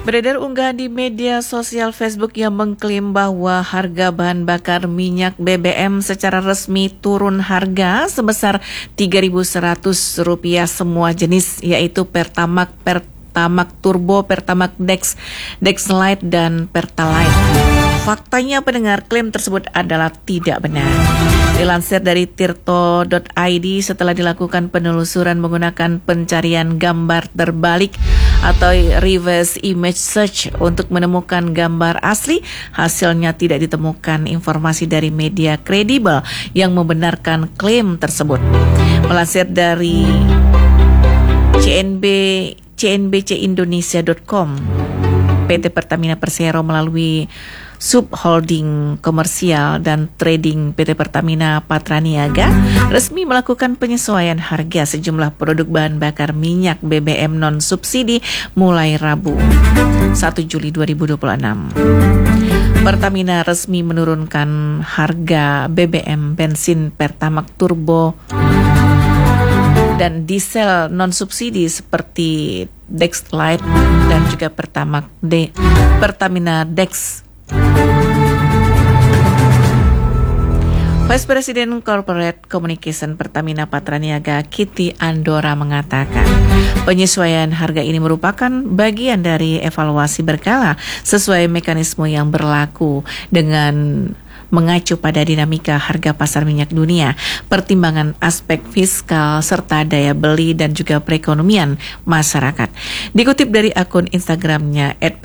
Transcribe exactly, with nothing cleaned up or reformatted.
Beredar unggahan di media sosial Facebook yang mengklaim bahwa harga bahan bakar minyak B B M secara resmi turun harga sebesar tiga ribu seratus rupiah semua jenis, yaitu Pertamax, Pertamax Turbo, Pertamax Dex, Dex Lite, dan Pertalite. Faktanya pendengar, klaim tersebut adalah tidak benar. Dilansir dari tirto dot i d, setelah dilakukan penelusuran menggunakan pencarian gambar terbalik atau reverse image search untuk menemukan gambar asli, hasilnya tidak ditemukan informasi dari media kredibel yang membenarkan klaim tersebut. Melansir dari C N B C N B C Indonesia dot com, P T Pertamina Persero melalui Subholding Komersial dan Trading P T Pertamina Patraniaga resmi melakukan penyesuaian harga sejumlah produk bahan bakar minyak B B M non-subsidi mulai Rabu satu Juli dua ribu dua puluh enam. Pertamina resmi menurunkan harga B B M bensin Pertamax Turbo dan diesel non-subsidi seperti Dex Lite dan juga Pertamax D, Pertamina Dex. Vice President Corporate Communication Pertamina Patraniaga Kitty Andora mengatakan penyesuaian harga ini merupakan bagian dari evaluasi berkala sesuai mekanisme yang berlaku dengan mengacu pada dinamika harga pasar minyak dunia, pertimbangan aspek fiskal serta daya beli dan juga perekonomian masyarakat. Dikutip dari akun Instagramnya